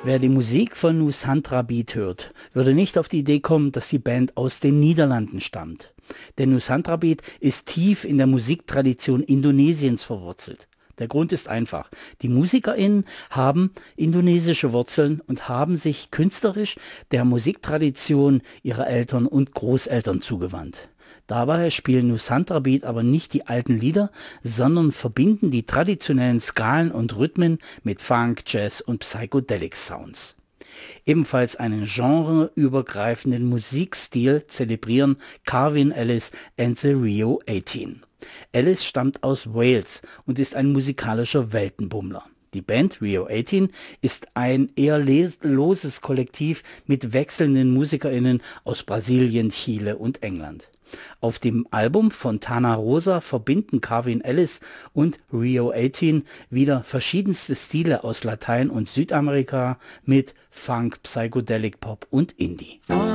Wer die Musik von Nusantara Beat hört, würde nicht auf die Idee kommen, dass die Band aus den Niederlanden stammt. Denn Nusantara Beat ist tief in der Musiktradition Indonesiens verwurzelt. Der Grund ist einfach. Die MusikerInnen haben indonesische Wurzeln und haben sich künstlerisch der Musiktradition ihrer Eltern und Großeltern zugewandt. Dabei spielen Nusantara Beat aber nicht die alten Lieder, sondern verbinden die traditionellen Skalen und Rhythmen mit Funk, Jazz und Psychedelic Sounds. Ebenfalls einen genreübergreifenden Musikstil zelebrieren Calvin Ellis and the Rio 18. Ellis stammt aus Wales und ist ein musikalischer Weltenbummler. Die Band Rio 18 ist ein eher loses Kollektiv mit wechselnden MusikerInnen aus Brasilien, Chile und England. Auf dem Album Fontana Rosa verbinden Calvin Ellis und Rio 18 wieder verschiedenste Stile aus Latein- und Südamerika mit Funk, Psychedelic Pop und Indie.